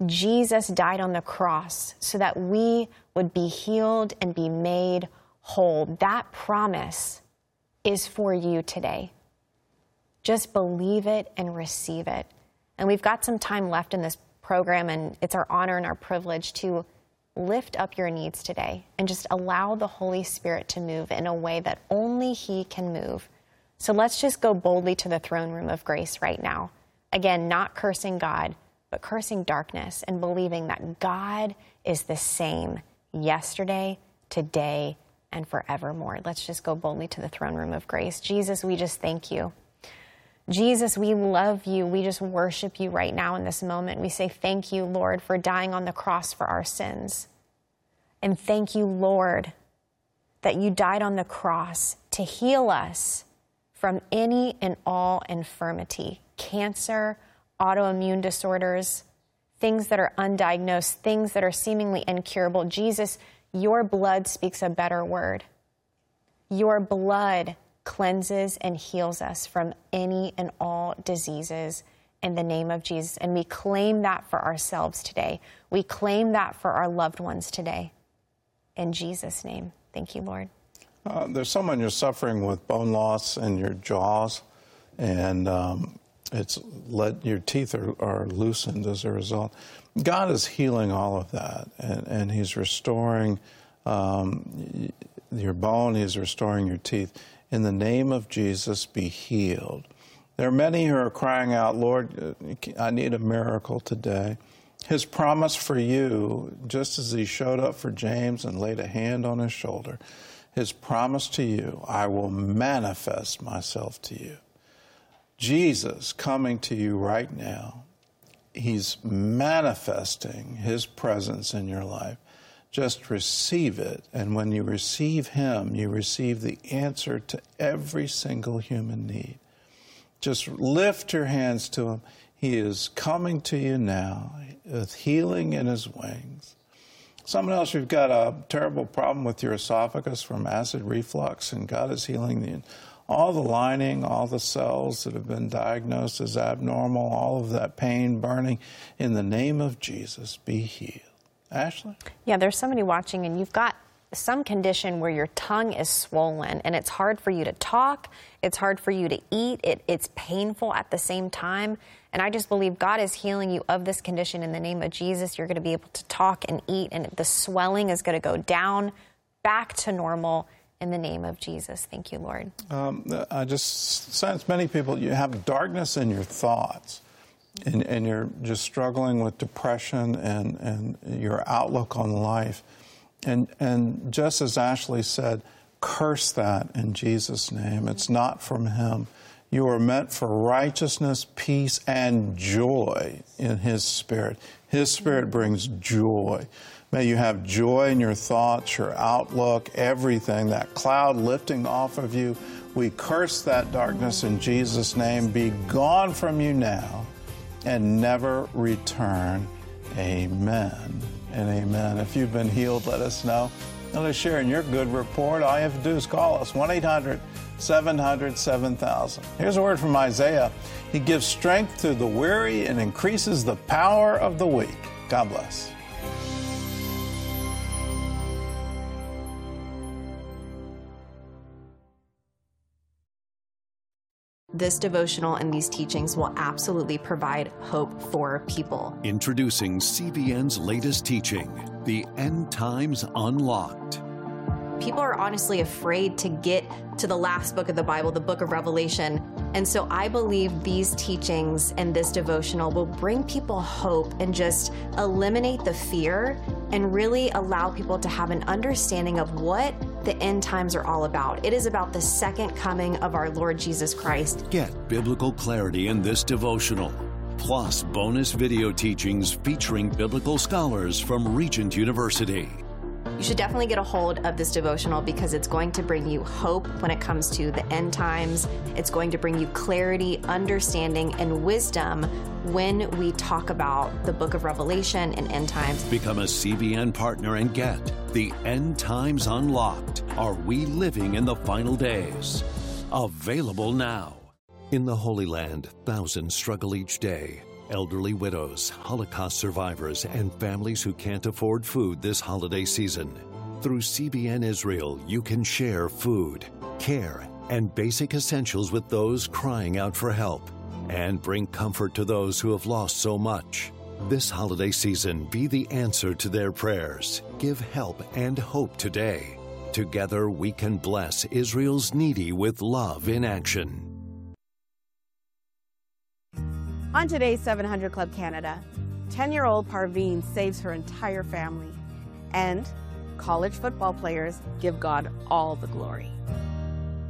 Jesus died on the cross so that we would be healed and be made whole. That promise is for you today. Just believe it and receive it. And we've got some time left in this program, and it's our honor and our privilege to lift up your needs today and just allow the Holy Spirit to move in a way that only He can move. So let's just go boldly to the throne room of grace right now. Again, not cursing God, but cursing darkness and believing that God is the same yesterday, today, and forevermore. Let's just go boldly to the throne room of grace. Jesus, we just thank you. Jesus, we love you. We just worship you right now in this moment. We say thank you, Lord, for dying on the cross for our sins. And thank you, Lord, that you died on the cross to heal us from any and all infirmity, cancer, autoimmune disorders, things that are undiagnosed, things that are seemingly incurable. Jesus, your blood speaks a better word. Your blood cleanses and heals us from any and all diseases in the name of Jesus. And we claim that for ourselves today. We claim that for our loved ones today. In Jesus' name, thank you, Lord. There's someone you're suffering with bone loss in your jaws, and your teeth are loosened as a result. God is healing all of that, and He's restoring your bone. He's restoring your teeth. In the name of Jesus, be healed. There are many who are crying out, Lord, I need a miracle today. His promise for you, just as He showed up for James and laid a hand on his shoulder, His promise to you, I will manifest myself to you. Jesus coming to you right now, He's manifesting His presence in your life. Just receive it, and when you receive Him, you receive the answer to every single human need. Just lift your hands to Him. He is coming to you now with healing in His wings. Someone else, you've got a terrible problem with your esophagus from acid reflux, and God is healing all the lining, all the cells that have been diagnosed as abnormal, all of that pain, burning. In the name of Jesus, be healed. Ashley? Yeah, there's somebody watching, and you've got some condition where your tongue is swollen, and it's hard for you to talk, it's hard for you to eat, it's painful at the same time. And I just believe God is healing you of this condition in the name of Jesus. You're going to be able to talk and eat, and the swelling is going to go down, back to normal in the name of Jesus. Thank you, Lord. I just sense many people, you have darkness in your thoughts. And you're just struggling with depression and your outlook on life. And just as Ashley said, curse that in Jesus' name. It's not from Him. You are meant for righteousness, peace, and joy in His Spirit. His Spirit brings joy. May you have joy in your thoughts, your outlook, everything, that cloud lifting off of you. We curse that darkness in Jesus' name. Be gone from you now and never return. Amen and amen. If you've been healed, let us know. And let's share in your good report. All you have to do is call us, 1-800-700-7000. Here's a word from Isaiah. He gives strength to the weary and increases the power of the weak. God bless. This devotional and these teachings will absolutely provide hope for people. Introducing CBN's latest teaching, The End Times Unlocked. People are honestly afraid to get to the last book of the Bible, the book of Revelation. And so I believe these teachings and this devotional will bring people hope and just eliminate the fear and really allow people to have an understanding of what the end times are all about. It is about the second coming of our Lord Jesus Christ. Get biblical clarity in this devotional, plus bonus video teachings featuring biblical scholars from Regent University. You should definitely get a hold of this devotional because it's going to bring you hope when it comes to the end times. It's going to bring you clarity, understanding, and wisdom when we talk about the book of Revelation and end times. Become a CBN partner and get The End Times Unlocked. Are we living in the final days? Available now. In the Holy Land, thousands struggle each day. elderly widows, Holocaust survivors, and families who can't afford food this holiday season. Through CBN Israel, you can share food, care, and basic essentials with those crying out for help, and bring comfort to those who have lost so much. This holiday season, be the answer to their prayers. Give help and hope today. Together, we can bless Israel's needy with love in action. On today's 700 Club Canada, 10-year-old Parveen saves her entire family, and college football players give God all the glory.